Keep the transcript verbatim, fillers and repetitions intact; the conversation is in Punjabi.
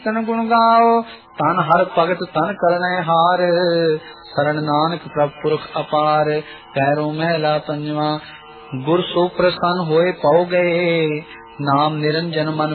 ਤਨ ਗੁਣ ਗਾਓ ਤਨ ਹਰ ਭਗਤ ਤਨ ਕਰਨੇ ਹਾਰ ਸਰਣ ਨਾਨਕ ਪ੍ਰਭ ਪੁਰਖ ਅਪਾਰ। ਪੈਰੋਂ ਮਹਿਲਾ ਪੰਜਵਾ ਗੁਰ ਸੋ ਪ੍ਰਸੰਨ ਹੋਏ ਪਾਉ ਗਏ ਨਾਮ ਨਿਰੰਜਨ ਮਨ